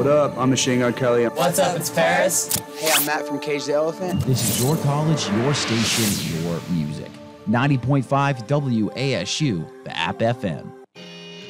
What up? I'm Machine Gun Kelly. What's up? It's Paris. Hey, I'm Matt from Cage the Elephant. This is your college, your station, your music. 90.5 WASU, the App FM.